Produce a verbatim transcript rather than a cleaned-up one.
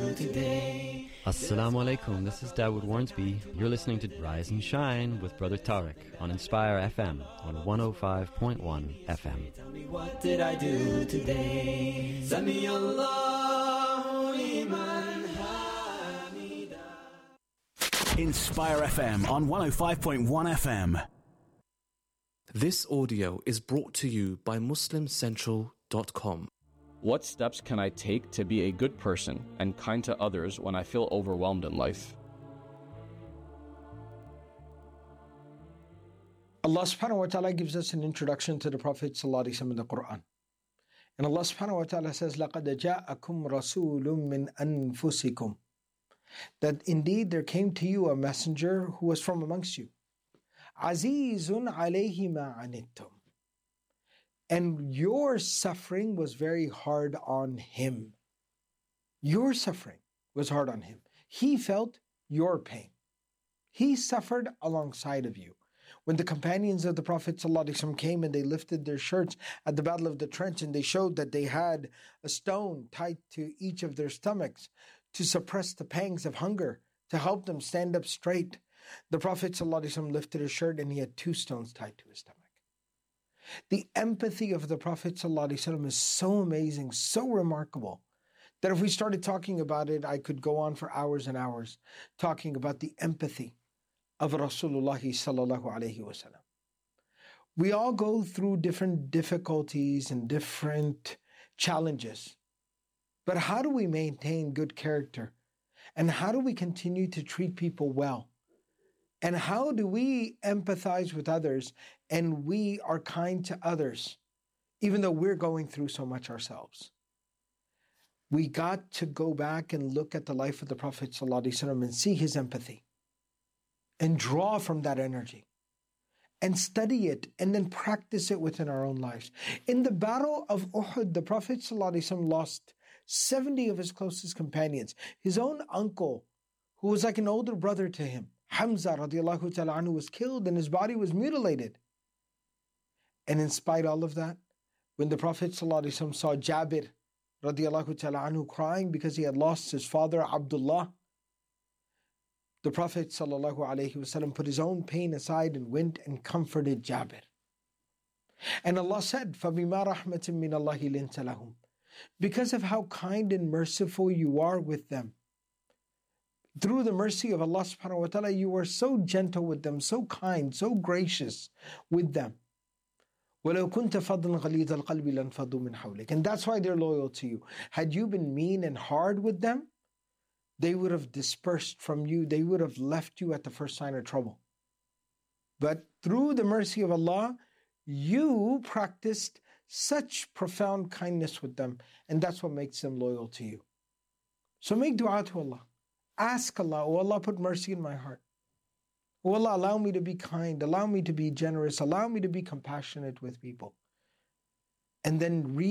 today. Assalamu alaikum, this is Dawood Warnsby. You're listening to Rise and Shine with Brother Tariq on Inspire F M on one oh five point one F M. Tell me, what did I do today? Sami Allahu liman hamida. Inspire F M on one oh five point one F M. This audio is brought to you by Muslim Central dot com. What steps can I take to be a good person and kind to others when I feel overwhelmed in life? Allah subhanahu wa ta'ala gives us an introduction to the Prophet sallallahu alaihi wasallam in the Quran. And Allah subhanahu wa ta'ala says, لَقَدْ جَاءَكُمْ رَسُولٌ مِّنْ أَنفُسِكُمْ. That indeed there came to you a messenger who was from amongst you. عَزِيزٌ عَلَيْهِ مَا عَنِتُّمْ. And your suffering was very hard on him. Your suffering was hard on him. He felt your pain. He suffered alongside of you. When the companions of the Prophet ﷺ came and they lifted their shirts at the Battle of the Trench and they showed that they had a stone tied to each of their stomachs to suppress the pangs of hunger, to help them stand up straight, the Prophet ﷺ lifted his shirt and he had two stones tied to his stomach. The empathy of the Prophet ﷺ is so amazing, so remarkable, that if we started talking about it, I could go on for hours and hours talking about the empathy of Rasulullah sallallahu alaihi wasallam. We all go through different difficulties and different challenges. But how do we maintain good character? And how do we continue to treat people well? And how do we empathize with others and we are kind to others, even though we're going through so much ourselves? We got to go back and look at the life of the Prophet ﷺ and see his empathy and draw from that energy and study it and then practice it within our own lives. In the Battle of Uhud, the Prophet ﷺ lost seventy of his closest companions. His own uncle, who was like an older brother to him, Hamza radiallahu ta'ala anhu, was killed and his body was mutilated. And in spite of all of that, when the Prophet ﷺ saw Jabir radiallahu ta'ala anhu crying because he had lost his father Abdullah, the Prophet ﷺ put his own pain aside and went and comforted Jabir. And Allah said, فَبِمَا رَحْمَةٍ مِّنَ اللَّهِ لِنْتَ لَهُمْ. Because of how kind and merciful you are with them, through the mercy of Allah subhanahu wa ta'ala, you are so gentle with them, so kind, so gracious with them. وَلَوْ كُنْتَ فَضًّا غَلِيظَ الْقَلْبِ لَانْفَضُّوا مِنْ حَوْلِكَ. And that's why they're loyal to you. Had you been mean and hard with them, they would have dispersed from you. They would have left you at the first sign of trouble. But through the mercy of Allah, you practiced such profound kindness with them. And that's what makes them loyal to you. So make dua to Allah. Ask Allah, oh Allah, put mercy in my heart. Oh Allah, allow me to be kind. Allow me to be generous. Allow me to be compassionate with people. And then read